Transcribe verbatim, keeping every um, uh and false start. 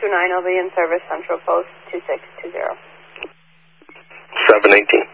two nine, I'll be in service, Central Post two six two zero. seven eighteen.